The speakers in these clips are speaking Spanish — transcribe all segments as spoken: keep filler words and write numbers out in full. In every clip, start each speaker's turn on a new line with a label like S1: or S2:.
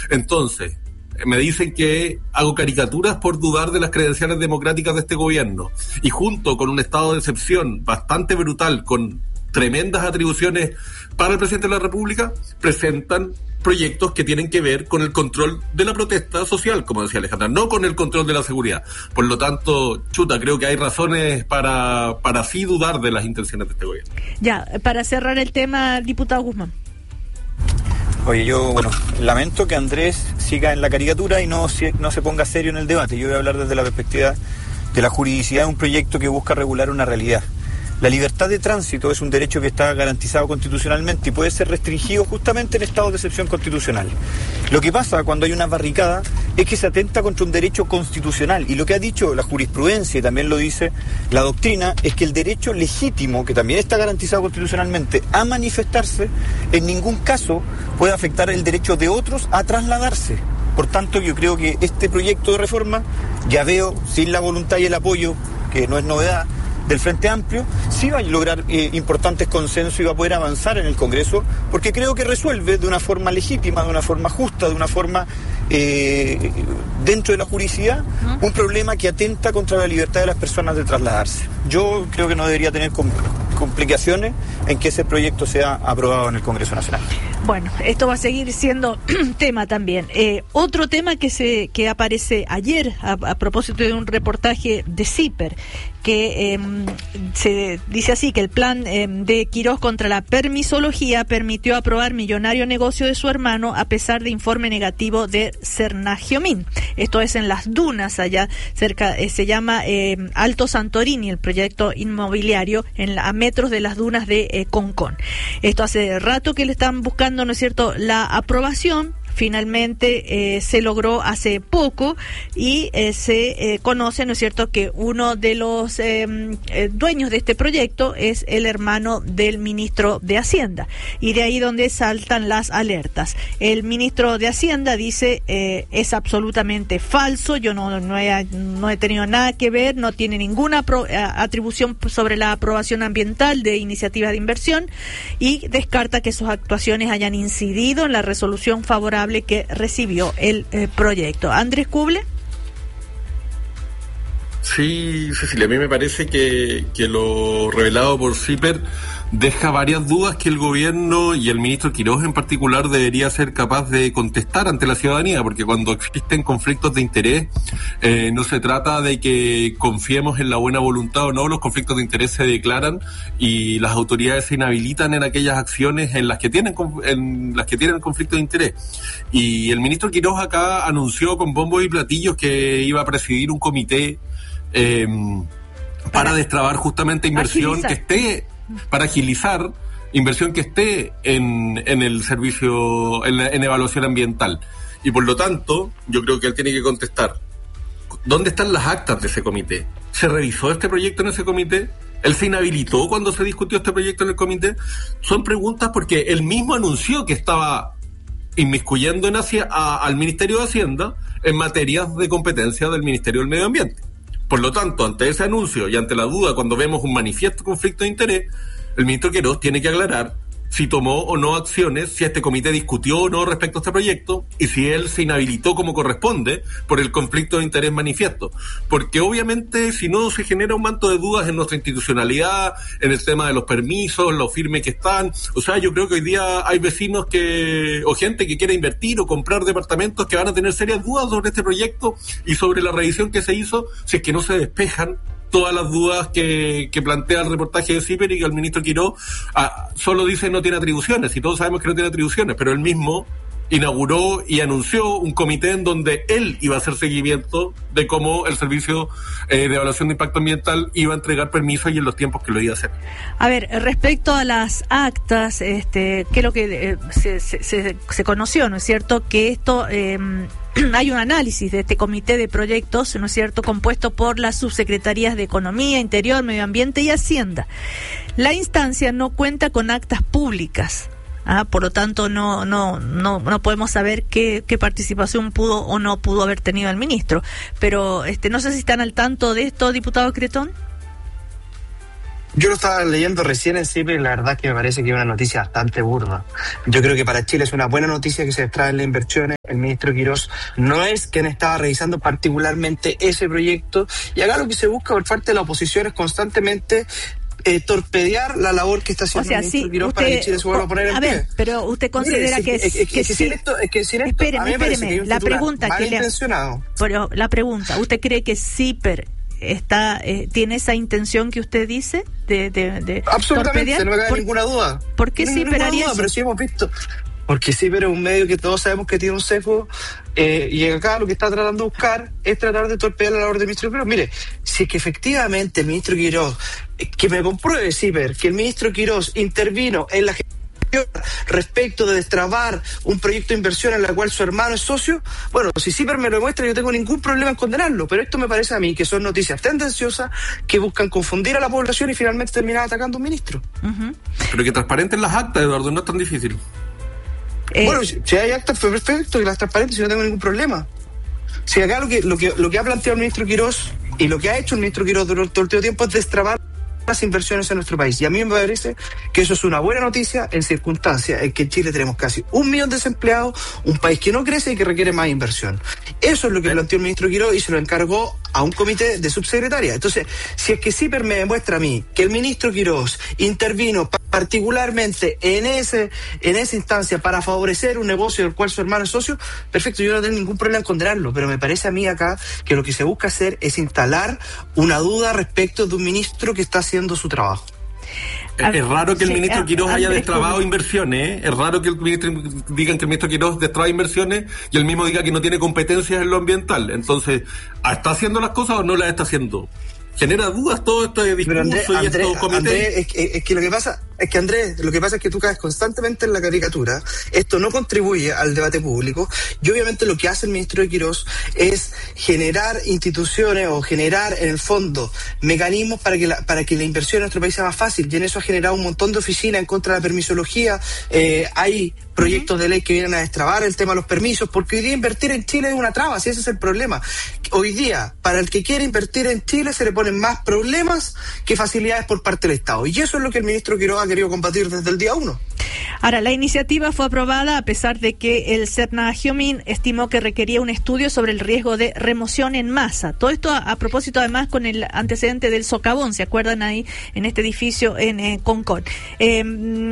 S1: Entonces, me dicen que hago caricaturas por dudar de las credenciales democráticas de este gobierno, y junto con un estado de excepción bastante brutal, con tremendas atribuciones para el presidente de la República, presentan proyectos que tienen que ver con el control de la protesta social, como decía Alejandra, no con el control de la seguridad. Por lo tanto, chuta, creo que hay razones para, para sí dudar de las intenciones de este gobierno.
S2: Ya, para cerrar el tema, diputado Guzmán.
S3: Oye, yo, bueno, lamento que Andrés siga en la caricatura y no, no se ponga serio en el debate. Yo voy a hablar desde la perspectiva de la juridicidad de un proyecto que busca regular una realidad. La libertad de tránsito es un derecho que está garantizado constitucionalmente y puede ser restringido justamente en estados de excepción constitucional. Lo que pasa cuando hay una barricada es que se atenta contra un derecho constitucional, y lo que ha dicho la jurisprudencia y también lo dice la doctrina es que el derecho legítimo, que también está garantizado constitucionalmente, a manifestarse, en ningún caso puede afectar el derecho de otros a trasladarse. Por tanto, yo creo que este proyecto de reforma, ya veo, sin la voluntad y el apoyo, que no es novedad, del Frente Amplio, sí va a lograr eh, importantes consensos y va a poder avanzar en el Congreso, porque creo que resuelve de una forma legítima, de una forma justa, de una forma eh, dentro de la juridicidad, ¿Mm? un problema que atenta contra la libertad de las personas de trasladarse. Yo creo que no debería tener com- complicaciones en que ese proyecto sea aprobado en el Congreso Nacional.
S2: Bueno, esto va a seguir siendo tema también. Eh, otro tema que se que aparece ayer a, a propósito de un reportaje de CIPER, que eh, se dice así, que el plan eh, de Quirós contra la permisología permitió aprobar millonario negocio de su hermano a pesar de informe negativo de Cernagiomín. Esto es en las dunas allá cerca, eh, se llama eh, Alto Santorini, el proyecto inmobiliario en la, a metros de las dunas de eh, Concón. Esto hace rato que le están buscando, ¿no es cierto?, la aprobación. Finalmente eh, se logró hace poco y eh, se eh, conoce, ¿no es cierto?, que uno de los eh, eh, dueños de este proyecto es el hermano del ministro de Hacienda, y de ahí donde saltan las alertas. El ministro de Hacienda dice eh, es absolutamente falso, yo no, no, he, no he tenido nada que ver, no tiene ninguna pro, atribución sobre la aprobación ambiental de iniciativas de inversión, y descarta que sus actuaciones hayan incidido en la resolución favorable que recibió el eh, proyecto. Andrés Kuble.
S1: Sí, Cecilia, a mí me parece que, que lo revelado por CIPER deja varias dudas que el gobierno y el ministro Quirós en particular debería ser capaz de contestar ante la ciudadanía, porque cuando existen conflictos de interés eh, no se trata de que confiemos en la buena voluntad o no, los conflictos de interés se declaran y las autoridades se inhabilitan en aquellas acciones en las que tienen en las que tienen conflicto de interés. Y el ministro Quirós acá anunció con bombos y platillos que iba a presidir un comité eh, para, para destrabar justamente inversión agilizar. que esté para agilizar inversión que esté en, en el servicio, en, la, en evaluación ambiental. Y por lo tanto, yo creo que él tiene que contestar, ¿dónde están las actas de ese comité? ¿Se revisó este proyecto en ese comité? ¿Él se inhabilitó cuando se discutió este proyecto en el comité? Son preguntas porque él mismo anunció que estaba inmiscuyendo en hacia, a, al Ministerio de Hacienda en materias de competencia del Ministerio del Medio Ambiente. Por lo tanto, ante ese anuncio y ante la duda cuando vemos un manifiesto conflicto de interés, el ministro Quirós tiene que aclarar si tomó o no acciones, si este comité discutió o no respecto a este proyecto y si él se inhabilitó como corresponde por el conflicto de interés manifiesto. Porque obviamente si no se genera un manto de dudas en nuestra institucionalidad, en el tema de los permisos, los firmes que están. O sea, yo creo que hoy día hay vecinos que o gente que quiere invertir o comprar departamentos que van a tener serias dudas sobre este proyecto y sobre la revisión que se hizo, si es que no se despejan todas las dudas que, que plantea el reportaje de CIPER, y que el ministro Quirós ah, solo dice no tiene atribuciones, y todos sabemos que no tiene atribuciones, pero él mismo inauguró y anunció un comité en donde él iba a hacer seguimiento de cómo el servicio eh, de evaluación de impacto ambiental iba a entregar permisos y en los tiempos que lo iba a hacer.
S2: A ver, respecto a las actas, este, que es lo que eh, se, se, se conoció, ¿no es cierto?, que esto... Eh, hay un análisis de este comité de proyectos, ¿no es cierto?, compuesto por las subsecretarías de Economía, Interior, Medio Ambiente y Hacienda. La instancia no cuenta con actas públicas, ¿ah? Por lo tanto no no no no podemos saber qué, qué participación pudo o no pudo haber tenido el ministro. Pero este no sé si están al tanto de esto, diputado Cretón.
S4: Yo lo estaba leyendo recién en CIPER y la verdad es que me parece que es una noticia bastante burda. Yo creo que para Chile es una buena noticia que se extraen las inversiones. El ministro Quirós no es quien estaba revisando particularmente ese proyecto, y acá lo que se busca por parte de la oposición es constantemente Eh, torpedear la labor que está haciendo
S2: o sea,
S4: el ministro
S2: sí,
S4: Quirós
S2: usted,
S4: para que Chile se vuelva a poner en
S2: a
S4: pie.
S2: ver, pero usted considera
S4: Mire,
S2: que,
S4: es, es, es,
S2: que
S4: es que
S2: sí.
S4: sin esto, es que sin esto,
S2: espéreme,
S4: a mí me parece que hay un
S2: la
S4: titular
S2: pregunta
S4: mal
S2: que le
S4: intencionado.
S2: Pero la pregunta, ¿usted cree que CIPER está eh, tiene esa intención que usted dice de, de, de
S4: absolutamente,
S2: torpedear?
S4: no me cabe
S2: ¿Por,
S4: ninguna duda.
S2: ¿Por qué
S4: no,
S2: CIPER haría eso?
S4: Pero sí hemos visto. Porque CIPER es un medio que todos sabemos que tiene un sesgo, eh, y acá lo que está tratando de buscar es tratar de torpedear la labor del ministro Quirós. Mire, si es que efectivamente el ministro Quirós, eh, que me compruebe CIPER, que el ministro Quirós intervino en la respecto de destrabar un proyecto de inversión en la cual su hermano es socio, bueno, si CIPER me lo demuestra, yo tengo ningún problema en condenarlo, pero esto me parece a mí que son noticias tendenciosas que buscan confundir a la población y finalmente terminar atacando a un ministro.
S2: Uh-huh.
S1: Pero que transparenten las actas, Eduardo, no es tan difícil.
S2: Eh,
S4: bueno, si hay actas, fue perfecto, que las transparentes, y no tengo ningún problema. Si acá lo que, lo que, lo que ha planteado el ministro Quirós y lo que ha hecho el ministro Quirós durante todo el último tiempo es destrabar las inversiones en nuestro país, y a mí me parece que eso es una buena noticia en circunstancias en que en Chile tenemos casi un millón de desempleados, un país que no crece y que requiere más inversión. Eso es lo que planteó el ministro Quirós y se lo encargó a un comité de subsecretaria. Entonces, si es que CIPER me demuestra a mí que el ministro Quirós intervino particularmente en ese en esa instancia para favorecer un negocio del cual su hermano es socio, perfecto, yo no tengo ningún problema en condenarlo, pero me parece a mí acá que lo que se busca hacer es instalar una duda respecto de un ministro que está haciendo su trabajo.
S1: Es, es raro que el
S2: sí,
S1: ministro Quirós haya destrabado
S2: Julio.
S1: inversiones, ¿eh? Es raro que el ministro digan que el ministro Quirós destraba inversiones y el mismo diga que no tiene competencias en lo ambiental. Entonces, ¿está haciendo las cosas o no las está haciendo? Genera dudas todo este discurso
S4: Andrés,
S1: y
S4: Andrés,
S1: estos comités.
S4: Andrés, es, que, es que lo que pasa es que Andrés, lo que pasa es que tú caes constantemente en la caricatura. Esto no contribuye al debate público, y obviamente lo que hace el ministro de Quirós es generar instituciones o generar en el fondo mecanismos para que la, para que la inversión en nuestro país sea más fácil, y en eso ha generado un montón de oficinas en contra de la permisología. Eh, hay proyectos de ley que vienen a destrabar el tema de los permisos, porque hoy día invertir en Chile es una traba, si ese es el problema. Hoy día, para el que quiere invertir en Chile, se le ponen más problemas que facilidades por parte del Estado, y eso es lo que el ministro Quirós ha querido combatir desde el día uno.
S2: Ahora, la iniciativa fue aprobada a pesar de que el Serna-Giomín estimó que requería un estudio sobre el riesgo de remoción en masa. Todo esto a, a propósito, además, con el antecedente del socavón, ¿se acuerdan ahí en este edificio en eh, Concón? Eh,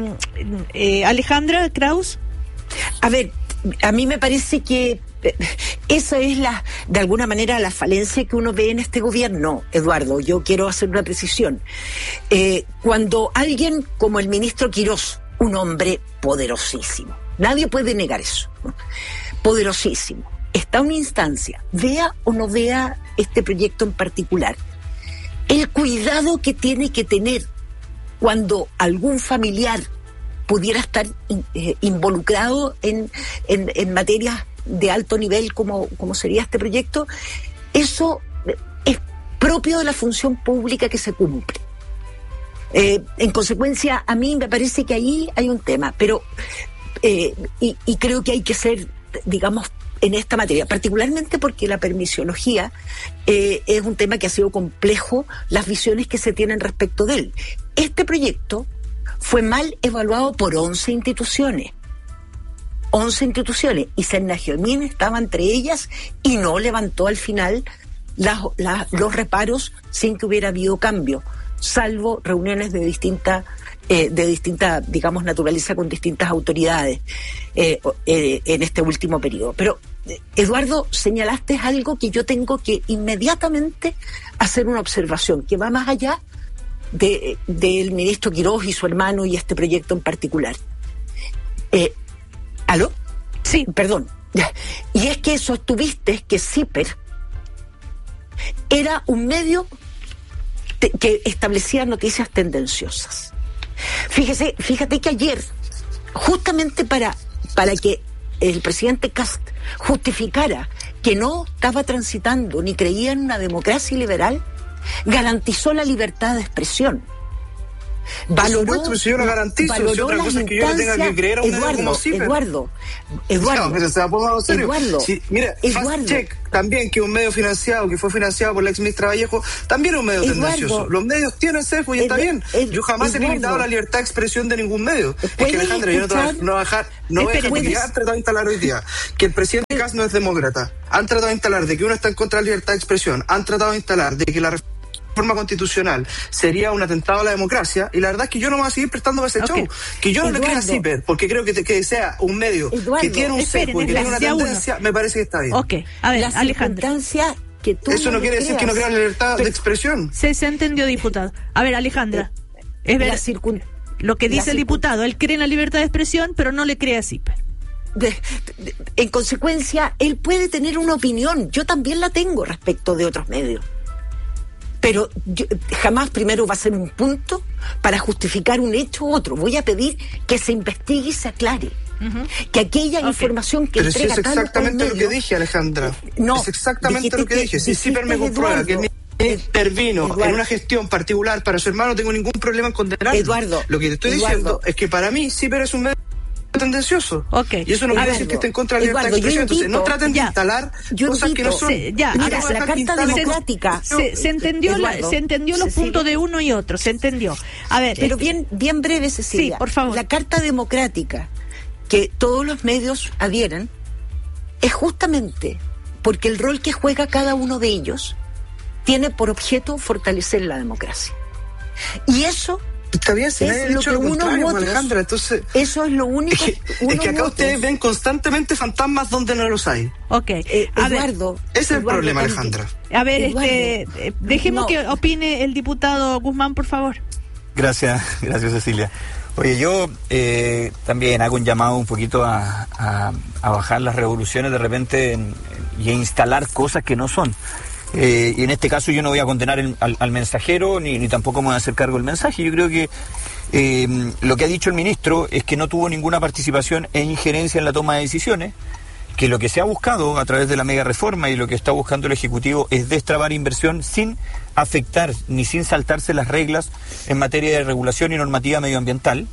S2: eh, Alejandra Kraus.
S5: A ver, a mí me parece que esa es la, de alguna manera, la falencia que uno ve en este gobierno, Eduardo. Yo quiero hacer una precisión. Eh, cuando alguien como el ministro Quirós, un hombre poderosísimo, nadie puede negar eso, ¿no? Poderosísimo, está en una instancia, vea o no vea este proyecto en particular, el cuidado que tiene que tener cuando algún familiar pudiera estar eh, involucrado en, en, en materias de alto nivel como, como sería este proyecto, eso es propio de la función pública que se cumple. Eh, en consecuencia, a mí me parece que ahí hay un tema, pero eh, y, y creo que hay que ser, digamos, en esta materia, particularmente porque la permisología eh, es un tema que ha sido complejo, las visiones que se tienen respecto de él. Este proyecto fue mal evaluado por once instituciones. once instituciones, y Serna-Giomín estaba entre ellas y no levantó al final las, las, los reparos sin que hubiera habido cambio, salvo reuniones de distinta, eh, de distinta, digamos, naturaleza con distintas autoridades eh, eh, en este último periodo. Pero, eh, Eduardo, señalaste algo que yo tengo que inmediatamente hacer una observación, que va más allá de, del ministro Quirós y su hermano y este proyecto en particular. Eh, ¿Aló?
S2: Sí.
S5: Perdón. Y es que sostuviste que CIPER era un medio te, que establecía noticias tendenciosas. Fíjese, fíjate que ayer, justamente para, para que el presidente Kast justificara que no estaba transitando ni creía en una democracia liberal, garantizó la libertad de expresión. valoró,
S4: por supuesto, si yo lo garantizo,
S5: valoró
S4: si otra
S5: las
S4: cosa es que yo le tenga que creer a un
S5: Eduardo,
S4: medio como Ciper.
S5: Eduardo, Eduardo,
S4: no, pero se va a poner en serio.
S5: Eduardo,
S4: sí, mira,
S5: Eduardo,
S4: Fast Check también, que es un medio financiado, que fue financiado por la ex ministra Vallejo, también es un medio
S5: Eduardo,
S4: tendencioso. Los medios tienen sesgo y
S5: Ed,
S4: está bien.
S5: Ed,
S4: Yo jamás
S5: Eduardo,
S4: he limitado la libertad de expresión de ningún medio. Es que Alejandra, yo no te voy a, no voy a dejar, no voy a dejar, porque ya han tratado de instalar hoy día que el presidente Kast no es demócrata. Han tratado de instalar de que uno está en contra de la libertad de expresión. Han tratado de instalar de que la reforma constitucional sería un atentado a la democracia, y la verdad es que yo no me voy a seguir prestando para ese
S2: okay.
S4: show. Que yo no
S5: Eduardo,
S4: le crea a Ciper, porque creo que, te, que sea un medio
S5: Eduardo,
S4: que tiene un sesgo y que tiene una tendencia, uno. Me parece que está bien.
S2: Ok, a ver,
S5: la
S2: Alejandra.
S5: Que tú
S4: Eso no,
S5: no
S4: quiere decir
S5: creas.
S4: que no crea la libertad
S5: Pero,
S4: de expresión.
S2: Se, se entendió, diputado. A ver, Alejandra, es verdad,
S5: circun...
S2: lo que dice el diputado, él cree en la libertad de expresión, pero no le cree a Ciper.
S5: De, de, en consecuencia, él puede tener una opinión, yo también la tengo respecto de otros medios. Pero yo, jamás primero va a ser un punto para justificar un hecho u otro. Voy a pedir que se investigue y se aclare. Uh-huh. Que aquella okay. información que
S4: Pero
S5: entrega
S4: si es exactamente
S5: medio,
S4: lo que dije, Alejandra.
S5: No,
S4: es exactamente lo que, que dije. Si Ciper me comprueba que el intervino Eduardo. en una gestión particular para su hermano, no tengo ningún problema en condenarlo.
S5: Eduardo,
S4: lo que te estoy
S5: Eduardo.
S4: diciendo es que para mí Ciper es un medio tendencioso.
S2: Okay.
S4: Y eso no quiere decir que esté en contra de la libertad de expresión. Entonces no traten de
S2: ya.
S4: instalar
S5: yo
S4: cosas
S5: invito,
S4: que no son.
S2: Se, ya,
S5: Mira, la Carta Democrática.
S2: Se, se entendió,
S5: Eduardo,
S2: la, se entendió los
S5: Cecilia.
S2: puntos de uno y otro, se entendió. A ver,
S5: pero
S2: este,
S5: bien, bien breve, Cecilia.
S2: Sí, por favor.
S5: La Carta Democrática que todos los medios adhieren es justamente porque el rol que juega cada uno de ellos tiene por objeto fortalecer la democracia. Y eso
S4: está bien, si
S5: es lo que
S4: lo
S5: uno u otros,
S4: Alejandra, entonces
S5: eso es lo único.
S4: Es que, es que acá ustedes ven constantemente fantasmas donde no los hay.
S2: Ok,
S5: eh,
S2: a
S5: Eduardo.
S2: Ver,
S4: ese es el
S5: Eduardo,
S4: problema,
S5: también.
S4: Alejandra.
S2: A ver,
S5: Eduardo,
S2: este, dejemos
S5: no.
S2: que opine el diputado Guzmán, por favor.
S3: Gracias, gracias Cecilia. Oye, yo eh, también hago un llamado un poquito a, a, a bajar las revoluciones de repente en, y a instalar cosas que no son. Eh, y en este caso yo no voy a condenar el, al, al mensajero ni, ni tampoco me voy a hacer cargo del mensaje. Yo creo que eh, lo que ha dicho el ministro es que no tuvo ninguna participación e injerencia en la toma de decisiones, que lo que se ha buscado a través de la mega reforma y lo que está buscando el Ejecutivo es destrabar inversión sin afectar ni sin saltarse las reglas en materia de regulación y normativa medioambiental.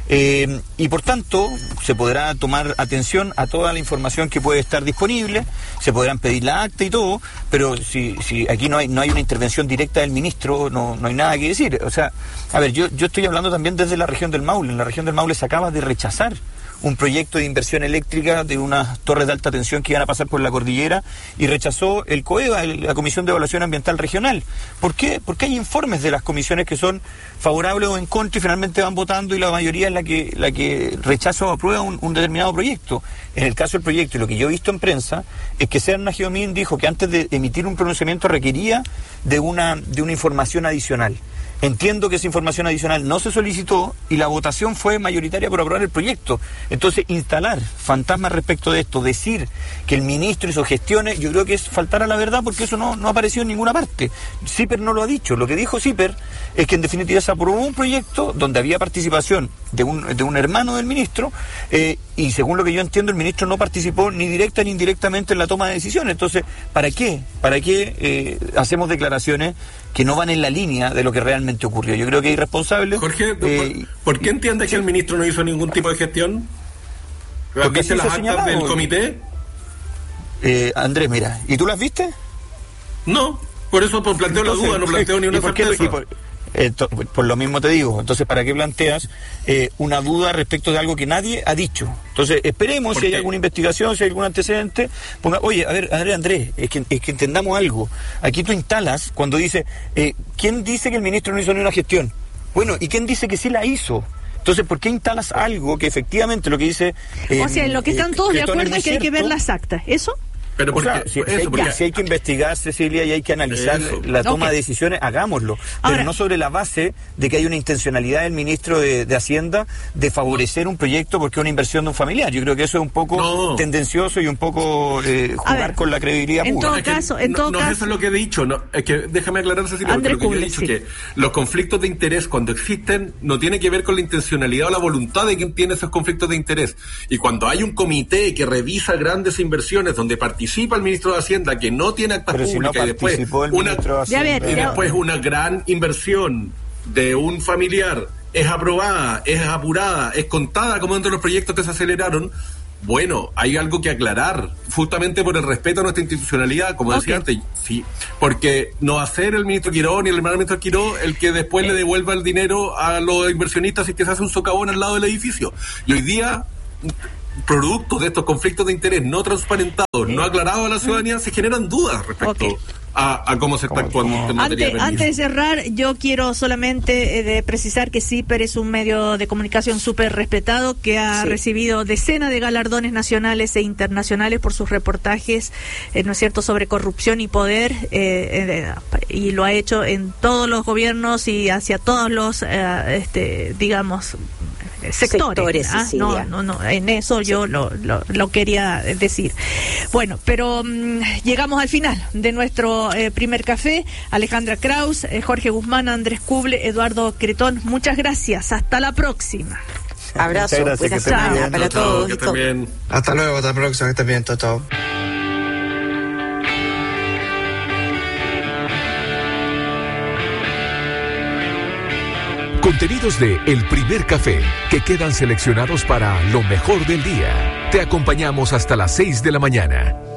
S3: Eh, y por tanto se podrá tomar atención a toda la información que puede estar disponible, se podrán pedir la acta y todo, pero si, si aquí no hay no hay una intervención directa del ministro, no, no hay nada que decir. O sea, a ver, yo, yo estoy hablando también desde la región del Maule. En la región del Maule se acaba de rechazar un proyecto de inversión eléctrica de unas torres de alta tensión que iban a pasar por la cordillera y rechazó el COEVA, la Comisión de Evaluación Ambiental Regional. ¿Por qué? Porque hay informes de las comisiones que son favorables o en contra y finalmente van votando y la mayoría es la que la que rechaza o aprueba un, un determinado proyecto. En el caso del proyecto, y lo que yo he visto en prensa, es que Serna Geomín dijo que antes de emitir un pronunciamiento requería de una, de una información adicional. Entiendo que esa información adicional no se solicitó y la votación fue mayoritaria por aprobar el proyecto. Entonces, instalar fantasmas respecto de esto, decir que el ministro hizo gestiones, yo creo que es faltar a la verdad porque eso no, no apareció en ninguna parte. Ciper no lo ha dicho. Lo que dijo Ciper es que en definitiva se aprobó un proyecto donde había participación de un, de un hermano del ministro eh, y según lo que yo entiendo el ministro no participó ni directa ni indirectamente en la toma de decisiones. Entonces, ¿para qué? ¿Para qué eh, hacemos declaraciones que no van en la línea de lo que realmente ocurrió? Yo creo que es irresponsable.
S1: Jorge,
S3: eh,
S1: ¿por, ¿por qué entiendes sí. que el ministro no hizo ningún tipo de gestión? ¿Viste las actas del comité?
S3: Eh, Andrés, mira, ¿y tú las viste?
S1: No, por eso pues, planteo la duda, no planteo ni una certeza.
S3: Por, eh, to, por lo mismo te digo, entonces ¿para qué planteas eh, una duda respecto de algo que nadie ha dicho? Entonces esperemos si hay alguna investigación, si hay algún antecedente, ponga, oye, a ver, Andrés, Andrés, es que, es que entendamos algo. Aquí tú instalas cuando dice, eh, ¿quién dice que el ministro no hizo ni una gestión? Bueno, ¿y quién dice que sí la hizo? Entonces, ¿por qué instalas algo que efectivamente lo que dice...
S2: Eh, o sea, en lo que están todos eh, de acuerdo es que hay que ver las actas, ¿eso?
S3: Pero porque, o sea, si, eso, si, hay, porque... si hay que investigar, Cecilia, y hay que analizar eso. la toma okay. de decisiones, hagámoslo. Ahora, pero no sobre la base de que hay una intencionalidad del ministro de, de Hacienda de favorecer un proyecto porque es una inversión de un familiar. Yo creo que eso es un poco no. tendencioso y un poco eh, jugar ver, con la credibilidad
S2: en
S3: pública.
S2: Todo caso, en
S1: no,
S2: todo
S1: no
S2: caso,
S1: es eso lo que he dicho. No, es que déjame aclarar, Cecilia, porque lo que Kuble, yo he dicho sí. que los conflictos de interés, cuando existen, no tiene que ver con la intencionalidad o la voluntad de quien tiene esos conflictos de interés. Y cuando hay un comité que revisa grandes inversiones donde participa el ministro de Hacienda, que no tiene actas
S3: Pero
S1: públicas
S3: si no
S1: y, después una,
S3: de
S1: y después una gran inversión de un familiar es aprobada, es apurada, es contada como dentro de los proyectos que se aceleraron, bueno, hay algo que aclarar, justamente por el respeto a nuestra institucionalidad, como decía okay. antes, sí, porque no va a ser el ministro Quirós ni el hermano ministro Quirós el que después le devuelva el dinero a los inversionistas y que se hace un socavón al lado del edificio. Y hoy día, producto de estos conflictos de interés no transparentados, no aclarados a la ciudadanía, se generan dudas respecto okay. A, a cómo se está actuando en materia
S2: antes,
S1: de
S2: antes de cerrar, yo quiero solamente eh, de precisar que CIPER es un medio de comunicación súper respetado que ha sí. recibido decenas de galardones nacionales e internacionales por sus reportajes, eh, ¿no es cierto?, sobre corrupción y poder, eh, eh, y lo ha hecho en todos los gobiernos y hacia todos los, eh, este, digamos, sectores, sectores ¿ah? no, no, no, en eso yo sí. lo, lo, lo quería decir. Bueno, pero um, llegamos al final de nuestro eh, primer café. Alejandra Kraus, eh, Jorge Guzmán, Andrés Cuble, Eduardo Cretón, muchas gracias, hasta la próxima.
S5: Abrazo,
S3: buena
S5: semana para todos.
S1: Que estén bien.
S4: Hasta luego, hasta la próxima, que estén bien, chao, chao.
S6: Contenidos de El Primer Café, que quedan seleccionados para lo mejor del día. Te acompañamos hasta las seis de la mañana.